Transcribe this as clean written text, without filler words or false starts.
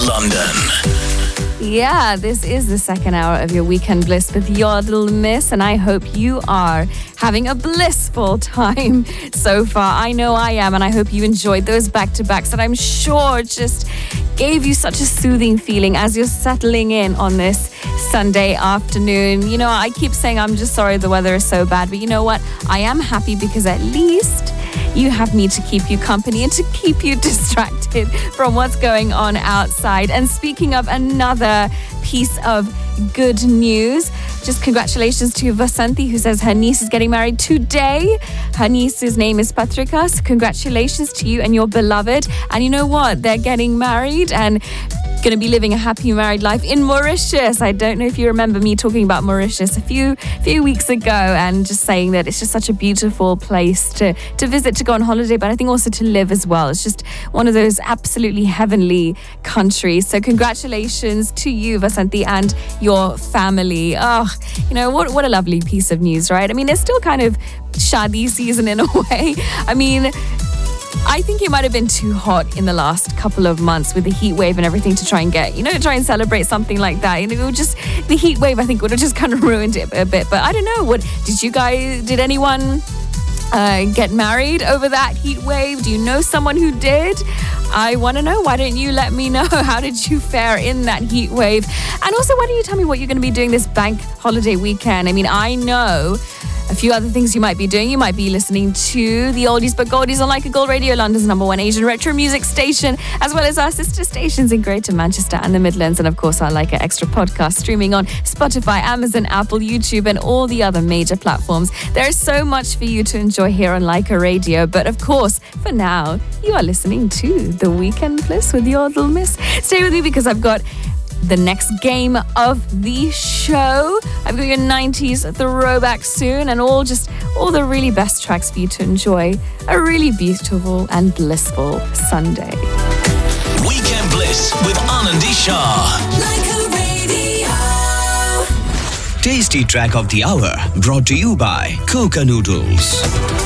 London. Yeah, this is the second hour of your Weekend Bliss with Yodel Miss, and I hope you are having a blissful time so far. I know I am, and I hope you enjoyed those back-to-backs that I'm sure just gave you such a soothing feeling as you're settling in on this Sunday afternoon. You know, I keep saying I'm just sorry the weather is so bad, but you know what? I am happy because at least you have me to keep you company and to keep you distracted from what's going on outside. And speaking of another piece of good news, just congratulations to Vasanthi, who says her niece is getting married today. Her niece's name is Patrika. So congratulations to you and your beloved. And you know what? They're getting married and going to be living a happy married life in Mauritius. I don't know if you remember me talking about Mauritius a few weeks ago and just saying that it's just such a beautiful place to visit, to go on holiday, but I think also to live as well. It's just one of those absolutely heavenly countries. So congratulations to you, Vasanthi, and your family. Oh, you know, what a lovely piece of news, right? I mean, it's still kind of shadi season in a way. I mean, I think it might have been too hot in the last couple of months with the heat wave and everything to try and celebrate something like that. You know, the heat wave, I think, would have just kind of ruined it a bit. But I don't know, did anyone get married over that heat wave? Do you know someone who did? I want to know. Why don't you let me know? How did you fare in that heat wave? And also, why don't you tell me what you're going to be doing this bank holiday weekend? I mean, I know a few other things you might be doing. You might be listening to the Oldies But Goldies on Like a Gold Radio, London's #1 Asian retro music station, as well as our sister stations in Greater Manchester and the Midlands, and of course our Like a Extra podcast streaming on Spotify, Amazon, Apple, YouTube, and all the other major platforms. There is so much for you to enjoy here on Like a Radio, but of course, for now, you are listening to The Weekend Bliss with Yodel Miss. Stay with me because I've got the next game of the show. I've got your 90s throwback soon and all the really best tracks for you to enjoy a really beautiful and blissful Sunday. Weekend Bliss with Anandi Shah. Like a radio. Tasty track of the hour brought to you by Coca Noodles.